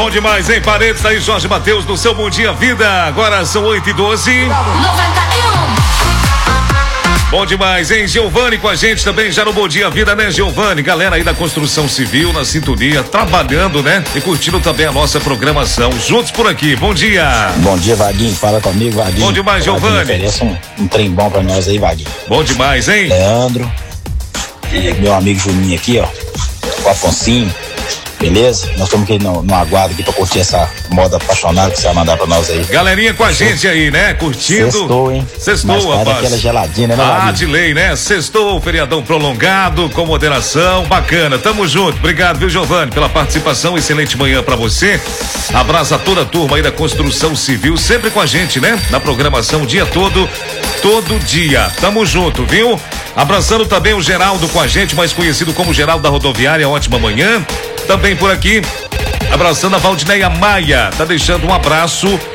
Bom demais, hein? Paredes aí, Jorge Mateus, no seu Bom Dia Vida. Agora são 8h12. 91. Bom demais, hein? Giovani com a gente também, já no Bom Dia Vida, né, Giovani? Galera aí da construção civil, na sintonia, trabalhando, né? E curtindo também a nossa programação. Juntos por aqui, bom dia. Bom dia, Vaguinho. Fala comigo, Vaguinho. Bom demais, Giovani. Oferece um trem bom pra nós aí, Vaguinho. Bom demais, hein? Leandro. E meu amigo Juninho aqui, ó. O Afonsinho. Beleza? Nós estamos aqui no aguardo aqui pra curtir essa moda apaixonada que você vai mandar pra nós aí. Galerinha com a gente aí, né? Curtindo. Sextou, hein? Sextou, rapaz. Aquela geladinha, né, Ah, de lei, né? Sextou, feriadão prolongado, com moderação, bacana. Tamo junto. Obrigado, viu, Giovani, pela participação. Excelente manhã pra você. Abraço a toda a turma aí da construção civil, sempre com a gente, né? Na programação o dia todo dia. Tamo junto, viu? Abraçando também o Geraldo com a gente, mais conhecido como Geraldo da Rodoviária. Ótima manhã. Também por aqui, abraçando a Valdineia Maia, tá deixando um abraço